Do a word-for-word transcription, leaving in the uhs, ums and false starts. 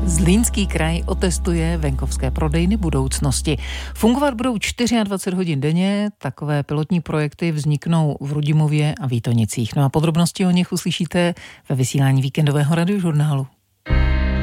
Zlínský kraj otestuje venkovské prodejny budoucnosti. Fungovat budou dvacet čtyři hodin denně, takové pilotní projekty vzniknou v Rudimově a Vítonicích. No a podrobnosti o nich uslyšíte ve vysílání víkendového radiožurnálu.